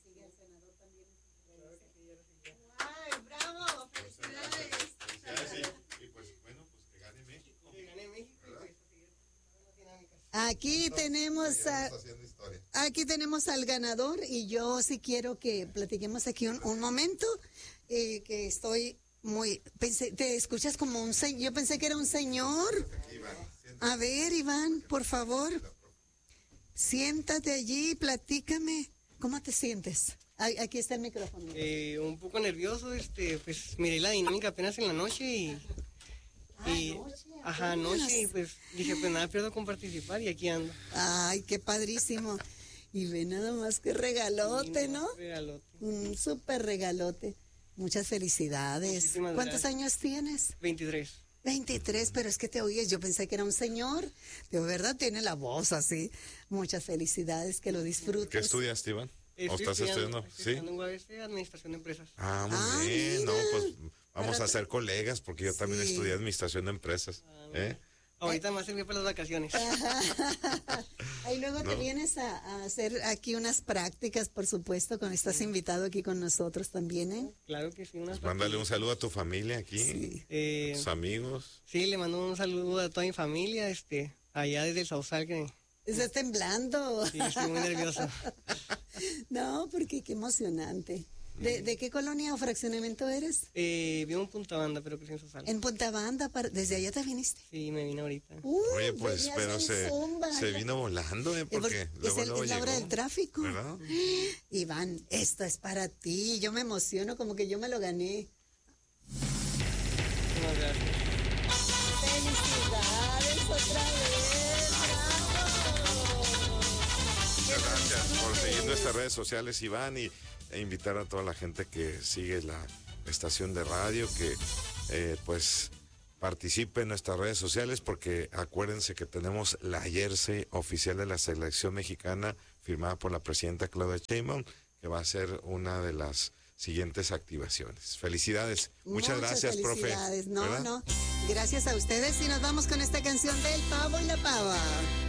¡Ay, bravo! ¡Felicidades! Felicidades y pues bueno, pues que gane México. Que gane México y pues seguir las dinámicas. Aquí tenemos al ganador y yo sí quiero que platiquemos aquí un momento, que estoy muy... te escuchas como un señor, yo pensé que era un señor. A ver, Iván, por favor, siéntate allí, platícame, ¿cómo te sientes? Aquí está el micrófono. Un poco nervioso, pues miré la dinámica apenas en la noche y anoche, y pues dije, pues nada pierdo con participar y aquí ando. Ay, qué padrísimo. Y ve nada más que regalote, Sí, ¿no? regalote. Un súper regalote. Muchas felicidades. Muchísimas ¿Cuántos gracias. años tienes? 23. 23, pero es que te oyes, yo pensé que era un señor. De verdad tiene la voz así. Muchas felicidades, que lo disfrutes. ¿Qué estudias, Iván? ¿O estás estudiando? Estoy Sí. estudiando en UABC, Administración de Empresas. Muy bien, mira. no, pues vamos a ser colegas porque yo también Sí. estudié Administración de Empresas. Ahorita me sirvió para las vacaciones. Ahí luego te vienes a hacer aquí unas prácticas, por supuesto, cuando estás invitado aquí con nosotros también, ¿eh? Claro que sí, unas Mándale un saludo a tu familia aquí, tus amigos. Sí, le mando un saludo a toda mi familia, allá desde el Sausal, que Estás temblando. sí, estoy muy nervioso. No, porque qué emocionante. ¿De qué colonia o fraccionamiento eres? Vivo en Punta Banda, pero crecí en Sausal. En Punta Banda, desde allá te viniste. Sí, me vine ahorita. Oye, pues, venías pero en Zumba. se vino volando, porque luego, luego es la hora llegó, del tráfico. ¿verdad? Iván, esto es para ti. Yo me emociono como que yo me lo gané. Muchas gracias. ¡Felicidades otra vez! ¡Bravo! Muchas gracias por seguir nuestras redes sociales, Iván, e invitar a toda la gente que sigue la estación de radio, que pues participe en nuestras redes sociales, porque acuérdense que tenemos la jersey oficial de la selección mexicana firmada por la presidenta Claudia Sheinbaum, que va a ser una de las siguientes activaciones. Felicidades. Muchas gracias, felicidades. profe. No, ¿verdad? no. Gracias a ustedes y nos vamos con esta canción del Pavo y la Pava.